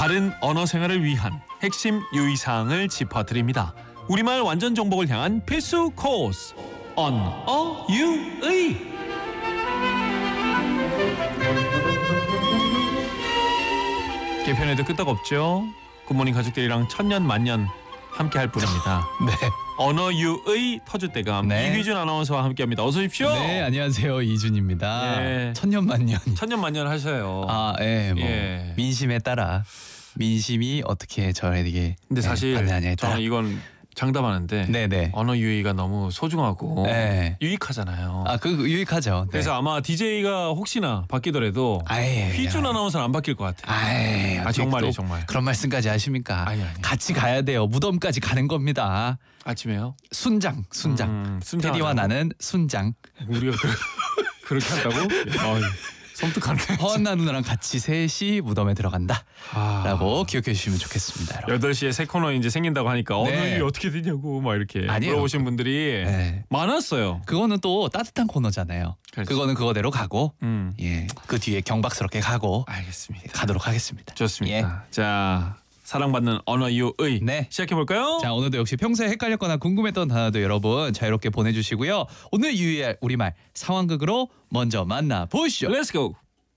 바른 언어 생활을 위한 핵심 유의사항을 짚어드립니다. 우리말 완전 정복을 향한 필수 코र्스 언어 유의. 개편에도 끄떡없죠. 굿모닝 가족들이랑 천년 만년 함께할 분입니다. 네. 언어 유의 터줏대감 네. 이휘준 아나운서와 함께합니다. 어서 오십시오. 네, 안녕하세요. 이준입니다. 예. 천년만년. 천년 만년 하셔요. 예, 뭐 예. 민심에 따라 민심이 어떻게 저에게 근데 사실 반응하냐에 따라. 저는 이건 장담하는데 네네. 언어 유의가 너무 소중하고 네. 유익하잖아요. 그 유익하죠. 네. 그래서 아마 DJ가 혹시나 바뀌더라도 아예. 휘준 아나운서는 안 바뀔 것 같아요. 아예. 정말이에요, 또 정말. 그런 말씀까지 하십니까? 아니. 같이 가야 돼요. 무덤까지 가는 겁니다. 아침에요? 순장. 순장 테디와 나는 순장. 우리가 그렇게 한다고? 어이, 섬뜩하네. 허한나 누나랑 같이 셋이 무덤에 들어간다. 아. 라고 기억해 주시면 좋겠습니다. 여러분. 8시에 새 코너 이제 생긴다고 하니까 언어 네. 유의 어떻게 되냐고 막 이렇게 아니에요. 물어보신 분들이 네. 많았어요. 그거는 또 따뜻한 코너잖아요. 그렇지. 그거는 그거대로 가고 음. 그 뒤에 경박스럽게 가고 알겠습니다. 가도록 하겠습니다. 좋습니다. 자, 사랑받는 언어 유의 네. 시작해볼까요? 자, 오늘도 역시 평소에 헷갈렸거나 궁금했던 단어도 여러분 자유롭게 보내주시고요. 오늘 유의할 우리말 상황극으로 먼저 만나보시죠. Let's go.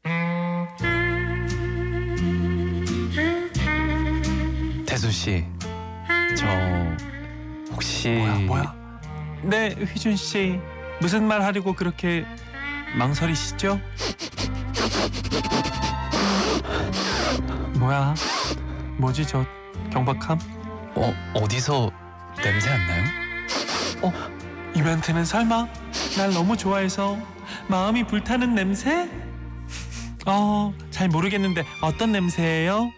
태수 씨, 저 혹시 뭐야? 네, 휘준 씨 무슨 말 하려고 그렇게 망설이시죠? 뭐야? 뭐지 저 경박함? 어디서 냄새 안 나요? 이벤트는 설마 날 너무 좋아해서 마음이 불타는 냄새? 잘 모르겠는데 어떤 냄새예요?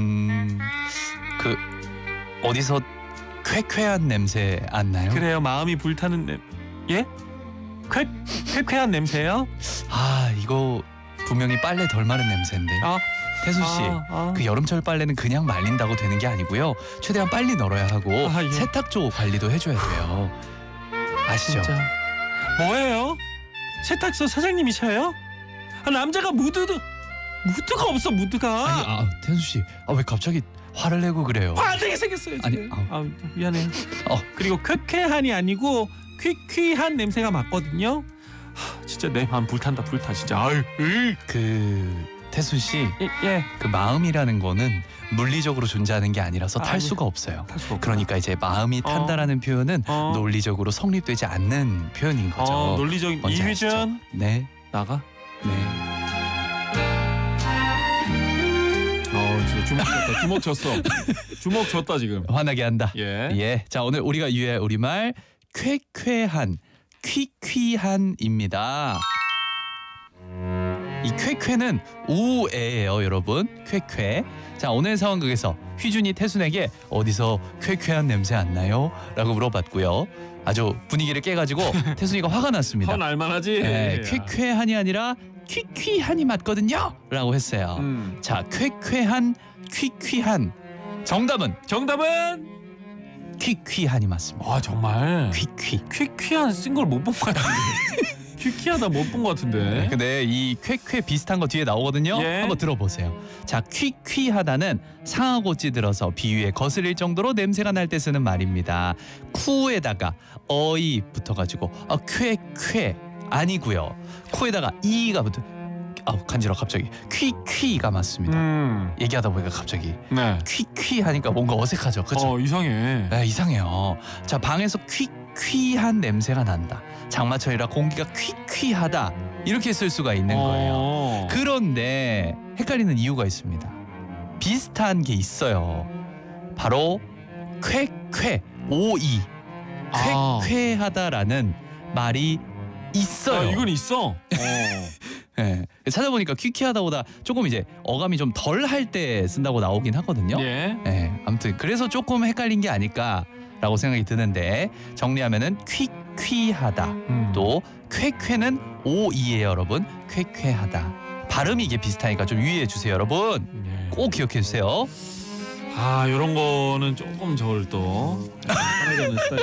그 어디서 쾌쾌한 냄새 안 나요? 그래요, 마음이 불타는 예? 쾌쾌한 냄새요? 이거 분명히 빨래 덜 마른 냄새인데. 태수 씨, 그 여름철 빨래는 그냥 말린다고 되는 게 아니고요. 최대한 빨리 널어야 하고 예. 세탁조 관리도 해줘야 돼요. 아시죠? 진짜 뭐예요? 세탁소 사장님이셔요? 남자가 무드가 없어, 무드가. 아니, 태수 씨, 왜 갑자기 화를 내고 그래요? 화내게 생겼어요 지금. 미안해요. 그리고 쾌쾌한이 아니고 퀴퀴한 냄새가 맞거든요. 진짜 내 마음 불타 진짜. 태수 씨, 예. 그 마음이라는 거는 물리적으로 존재하는 게 아니라서 탈 아니, 수가 없어요. 탈 수가 없구나. 그러니까 이제 마음이 탄다라는 표현은 논리적으로 성립되지 않는 표현인 거죠. 논리적인 뭔지 이휘준 아시죠? 네, 나가. 네. 진짜 주먹 졌어. 주먹 졌다 지금. 화나게 한다. 예. 자, 오늘 우리가 유의할 우리말 쾌쾌한, 퀴퀴한입니다. 이 쾌쾌는 우애예요, 여러분. 쾌쾌. 자, 오늘 상황극에서 휘준이 태순에게 어디서 쾌쾌한 냄새 안 나요? 라고 물어봤고요. 아주 분위기를 깨가지고 태순이가 화가 났습니다. 화 날만하지. 네, 쾌쾌한이 아니라 퀴퀴한이 맞거든요. 라고 했어요. 자, 쾌쾌한, 퀴퀴한. 정답은 퀴퀴한이 맞습니다. 정말. 퀴퀴한 쓴 걸 못 본 것 같은데. 퀴퀴하다 못 본 것 같은데. 근데 이 쾌쾌 비슷한 거 뒤에 나오거든요. 예. 한번 들어보세요. 자, 퀴퀴하다는 상하고 찌들어서 비위에 거슬릴 정도로 냄새가 날 때 쓰는 말입니다. 쿠에다가 어이 붙어가지고 쾌쾌 아니고요. 코에다가 이가 붙어. 간지러워 갑자기. 퀴퀴가 맞습니다. 얘기하다 보니까 갑자기 네. 퀴퀴 하니까 뭔가 어색하죠. 그렇죠? 이상해. 네, 이상해요. 자, 방에서 퀴퀴한 냄새가 난다. 장마철이라 공기가 퀴퀴하다. 이렇게 쓸 수가 있는 거예요. 그런데 헷갈리는 이유가 있습니다. 비슷한 게 있어요. 바로 쾌쾌 오이. 쾌쾌하다라는 말이 있어요. 이건 있어. 네. 찾아보니까 퀴퀴하다보다 조금 이제 어감이 좀 덜 할 때 쓴다고 나오긴 하거든요. 예. 네, 아무튼 그래서 조금 헷갈린 게 아닐까라고 생각이 드는데 정리하면은 퀴퀴하다 또 쾌쾌는 오이예요, 여러분. 쾌쾌하다. 발음이 이게 비슷하니까 좀 유의해 주세요, 여러분. 꼭 기억해 주세요. 이런 거는 조금 저를 또 화내게 하는 스타일.